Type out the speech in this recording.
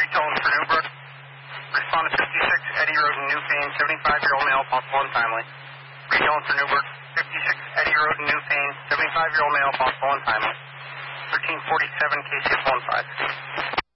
Retailing for Newbrook. Respond to 56 Eddie Road in New Fane, 75-year-old male, possible untimely. Retailing for Newbrook. 56 Eddie Road in New Fane, 75-year-old male, possible untimely. 1347 KCF 15.